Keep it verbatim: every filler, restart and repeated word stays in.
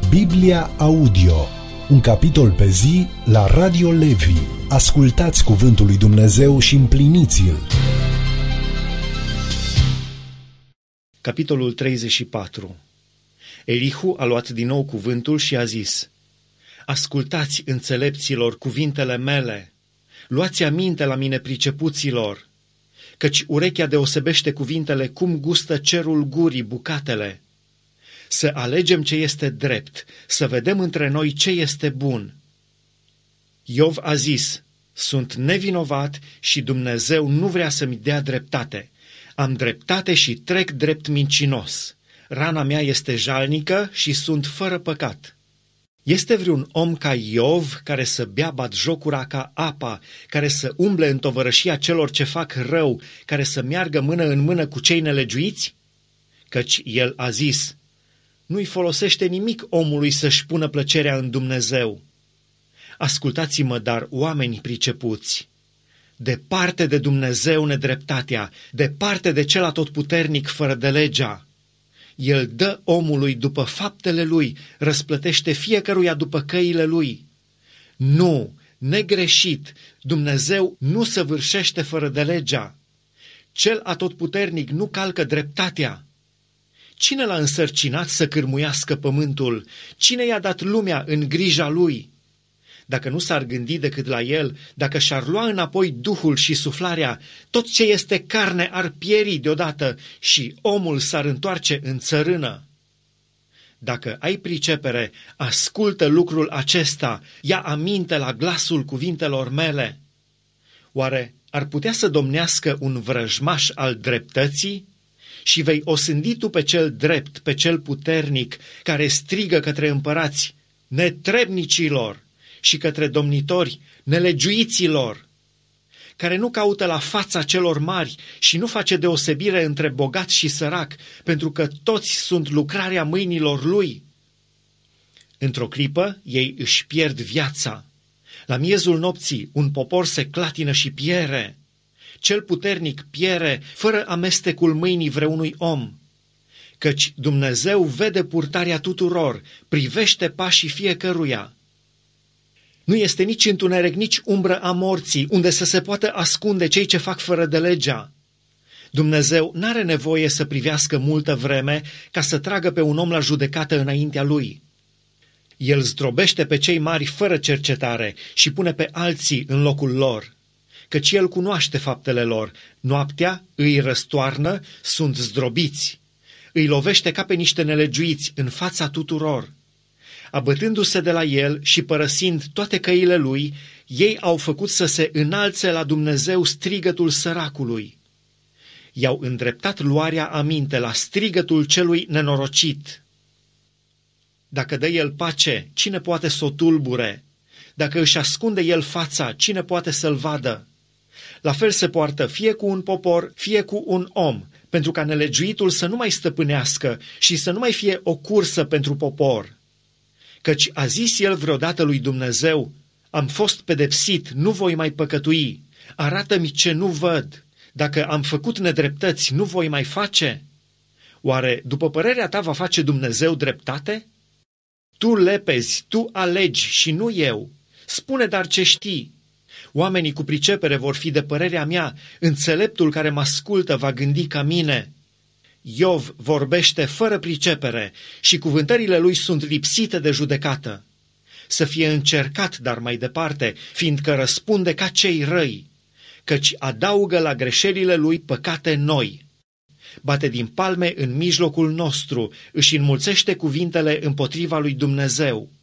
Biblia Audio, un capitol pe zi la Radio Levi. Ascultați cuvântul lui Dumnezeu și împliniți-l. Capitolul treizeci și patru. Elihu a luat din nou cuvântul și a zis: Ascultați, înțelepților, cuvintele mele, luați aminte la mine, pricepuților, căci urechea deosebește cuvintele cum gustă cerul gurii bucatele. Să alegem ce este drept, să vedem între noi ce este bun. Iov a zis: Sunt nevinovat și Dumnezeu nu vrea să-mi dea dreptate. Am dreptate și trec drept mincinos. Rana mea este jalnică și sunt fără păcat. Este vreun om ca Iov care să bea batjocura ca apa, care să umble în tovărășia celor ce fac rău, care să meargă mână în mână cu cei nelegiuiți? Căci el a zis: Nu-i folosește nimic omului să-și pună plăcerea în Dumnezeu. Ascultați-mă, dar, oameni pricepuți, departe de Dumnezeu nedreptatea, departe de cel atotputernic fără de legea. El dă omului după faptele lui, răsplătește fiecăruia după căile lui. Nu, negreșit, Dumnezeu nu săvârșește fără de legea. Cel atotputernic nu calcă dreptatea. Cine l-a însărcinat să cârmuiască pământul? Cine i-a dat lumea în grija lui? Dacă nu s-ar gândi decât la el, dacă și-ar lua înapoi duhul și suflarea, tot ce este carne ar pieri deodată și omul s-ar întoarce în țărână. Dacă ai pricepere, ascultă lucrul acesta, ia aminte la glasul cuvintelor mele. Oare ar putea să domnească un vrăjmaș al dreptății? Și vei osândi tu pe cel drept, pe cel puternic, care strigă către împărați: netrebnicilor, și către domnitori: nelegiuiților, care nu caută la fața celor mari și nu face deosebire între bogat și sărac, pentru că toți sunt lucrarea mâinilor lui. Într-o clipă ei își pierd viața. La miezul nopții un popor se clatină și piere. Cel puternic piere fără amestecul mâinii vreunui om. Căci Dumnezeu vede purtarea tuturor, privește pașii fiecăruia. Nu este nici întuneric, nici umbră a morții, unde să se poată ascunde cei ce fac fără de legea. Dumnezeu n-are nevoie să privească multă vreme ca să tragă pe un om la judecată înaintea lui. El zdrobește pe cei mari fără cercetare și pune pe alții în locul lor. Căci el cunoaște faptele lor, noaptea îi răstoarnă, sunt zdrobiți. Îi lovește ca pe niște nelegiuiți în fața tuturor. Abătându-se de la el și părăsind toate căile lui, ei au făcut să se înalțe la Dumnezeu strigătul săracului. I-au îndreptat luarea aminte la strigătul celui nenorocit. Dacă dă el pace, cine poate să o tulbure? Dacă își ascunde el fața, cine poate să-l vadă? La fel se poartă fie cu un popor, fie cu un om, pentru ca nelegiuitul să nu mai stăpânească și să nu mai fie o cursă pentru popor. Căci a zis el vreodată lui Dumnezeu: Am fost pedepsit, nu voi mai păcătui, arată-mi ce nu văd, dacă am făcut nedreptăți, nu voi mai face? Oare după părerea ta va face Dumnezeu dreptate? Tu lepezi, tu alegi și nu eu. Spune dar ce știi. Oamenii cu pricepere vor fi de părerea mea, înțeleptul care mă ascultă va gândi ca mine. Iov vorbește fără pricepere și cuvântările lui sunt lipsite de judecată. Să fie încercat, dar mai departe, fiindcă răspunde ca cei răi, căci adaugă la greșelile lui păcate noi. Bate din palme în mijlocul nostru, își înmulțește cuvintele împotriva lui Dumnezeu.